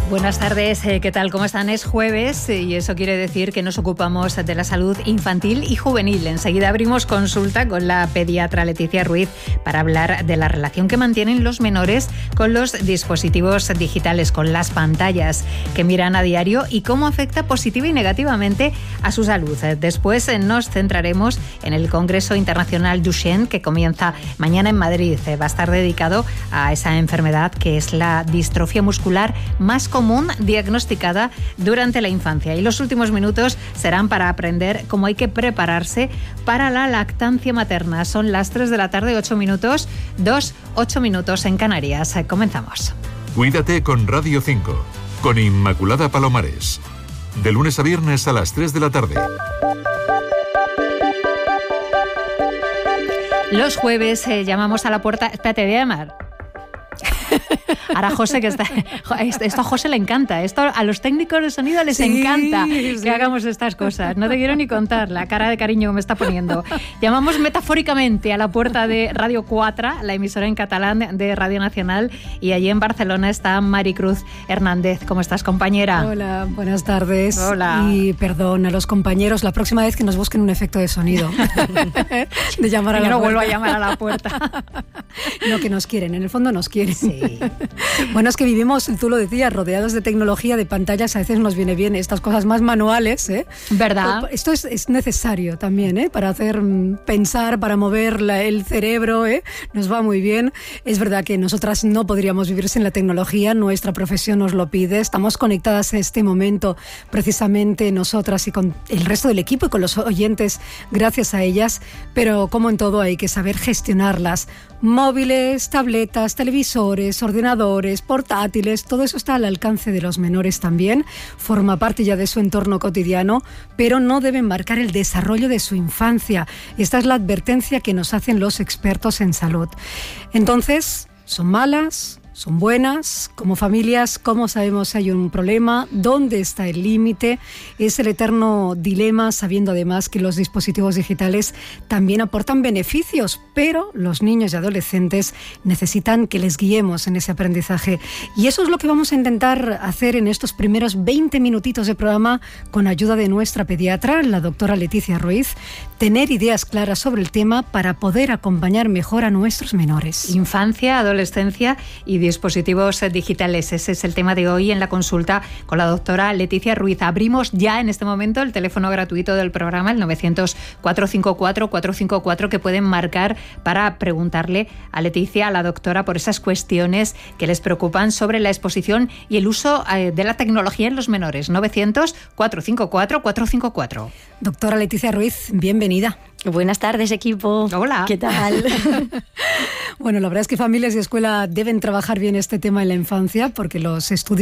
Buenas tardes, ¿qué tal? ¿Cómo están? Es jueves y eso quiere decir que nos ocupamos de la salud infantil y juvenil. Enseguida abrimos consulta con la pediatra Leticia Ruiz para hablar de la relación que mantienen los menores con los dispositivos digitales, con las pantallas que miran a diario y cómo afecta positiva y negativamente a su salud. Después nos centraremos en el Congreso Internacional Duchenne que comienza mañana en Madrid. Va a estar dedicado a esa enfermedad que es la distrofia muscular más común diagnosticada durante la infancia. Y los últimos minutos serán para aprender cómo hay que prepararse para la lactancia materna. Son las 3 de la tarde, 8 minutos, 8 minutos en Canarias. Comenzamos. Cuídate con Radio 5, con Inmaculada Palomares. De lunes a viernes a las 3 de la tarde. Los jueves llamamos a la puerta... Espérate, voy a llamar. Ahora José, que está... Esto a José le encanta. Esto a los técnicos de sonido les encanta que hagamos estas cosas. No te quiero ni contar la cara de cariño que me está poniendo. Llamamos metafóricamente a la puerta de Radio 4, la emisora en catalán de Radio Nacional, y allí en Barcelona está Maricruz Hernández. ¿Cómo estás, compañera? Hola, buenas tardes. Hola. Y perdón a los compañeros, la próxima vez que nos busquen un efecto de sonido. De llamar a la puerta. Yo no vuelvo a llamar a la puerta. No, que nos quieren, en el fondo nos quieren. Sí. Bueno, es que vivimos, tú lo decías, rodeados de tecnología, de pantallas, a veces nos viene bien estas cosas más manuales, ¿eh? ¿Verdad? Esto es necesario también, ¿eh? Para hacer pensar, para mover el cerebro, ¿eh? Nos va muy bien. Es verdad que nosotras no podríamos vivir sin la tecnología, nuestra profesión nos lo pide, estamos conectadas a este momento precisamente nosotras y con el resto del equipo y con los oyentes gracias a ellas, pero como en todo hay que saber gestionarlas. Móviles, tabletas, televisores, ordenadores, portátiles, todo eso está al alcance de los menores también, forma parte ya de su entorno cotidiano, pero no deben marcar el desarrollo de su infancia. Esta es la advertencia que nos hacen los expertos en salud. Entonces, ¿son malas? ¿Son buenas? Como familias, ¿cómo sabemos si hay un problema? ¿Dónde está el límite? Es el eterno dilema, sabiendo además que los dispositivos digitales también aportan beneficios, pero los niños y adolescentes necesitan que les guiemos en ese aprendizaje. Y eso es lo que vamos a intentar hacer en estos primeros 20 minutitos de programa con ayuda de nuestra pediatra, la doctora Leticia Ruiz, tener ideas claras sobre el tema para poder acompañar mejor a nuestros menores. Infancia, adolescencia y dispositivos digitales. Ese es el tema de hoy en la consulta con la doctora Leticia Ruiz. Abrimos ya en este momento el teléfono gratuito del programa, el 900-454-454, que pueden marcar para preguntarle a Leticia, a la doctora, por esas cuestiones que les preocupan sobre la exposición y el uso de la tecnología en los menores. 900-454-454. Doctora Leticia Ruiz, bienvenida. Buenas tardes, equipo. Hola. ¿Qué tal? Bueno, la verdad es que familias y escuela deben trabajar bien este tema en la infancia porque los estudios